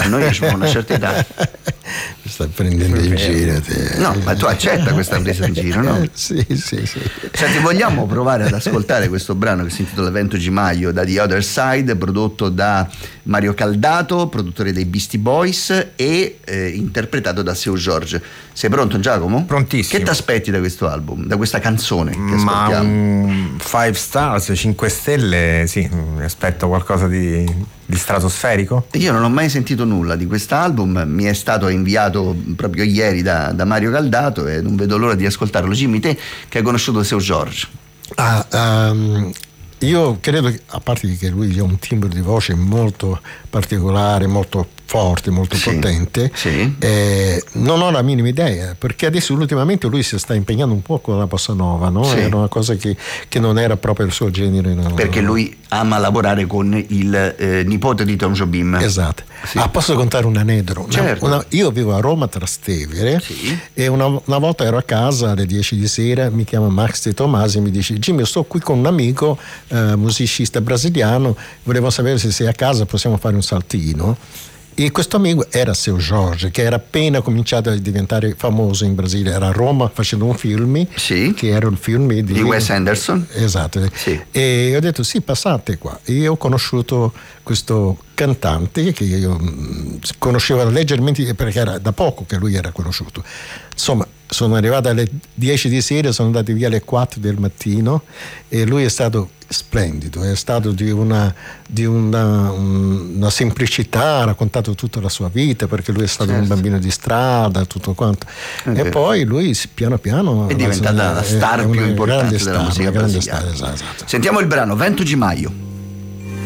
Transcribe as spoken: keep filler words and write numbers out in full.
ma noi abbiamo una certa età. Mi stai prendendo in giro te. No, ma tu accetta questa presa in giro, no? Sì, sì, sì. Senti, vogliamo provare ad ascoltare questo brano che si intitola Vento Gimaio da The Other Side, prodotto da Mario Caldato, produttore dei Beastie Boys e eh, interpretato da Seu Jorge. Sei pronto, Giacomo? Prontissimo. Che ti aspetti da questo album, da questa canzone che Ma ascoltiamo? um, five stars, cinque stelle, sì, mi aspetto qualcosa di, di stratosferico. Io non ho mai sentito nulla di quest'album, mi è stato inviato proprio ieri da, da Mario Caldato e non vedo l'ora di ascoltarlo. Jimmy, te che hai conosciuto Seu Jorge? Ah, um, io credo che, a parte che lui ha un timbro di voce molto particolare, molto forte, molto sì, potente, sì. Eh, non ho la minima idea, perché adesso ultimamente lui si sta impegnando un po' con la bossa nova, no? Sì. Era una cosa che, che non era proprio il suo genere, no? Perché lui ama lavorare con il eh, nipote di Tom Jobim. Esatto. Sì. Ah, posso contare un aneddoto? Certo. Una, io vivo a Roma, Trastevere, sì. e una, una volta ero a casa alle dieci di sera, mi chiama Max De Tomasi e mi dice: Jimmy, sto qui con un amico eh, musicista brasiliano, volevo sapere se sei a casa, possiamo fare un saltino. E questo amico era Seu Jorge, che era appena cominciato a diventare famoso in Brasile, era a Roma facendo un film, sì. che era il film di, di Wes Anderson. Esatto. Sì. E ho detto sì, passate qua. E io ho conosciuto questo cantante che io mh, conoscevo leggermente, perché era da poco che lui era conosciuto. Insomma, sono arrivato alle dieci di sera, sono andati via alle quattro del mattino e lui è stato splendido, è stato di una, di una, una semplicità, ha raccontato tutta la sua vita, perché lui è stato certo. un bambino di strada, tutto quanto. Okay. E poi lui piano piano è diventata la star più importante della musica brasiliana. Esatto. Sentiamo il brano Vento Gimaio.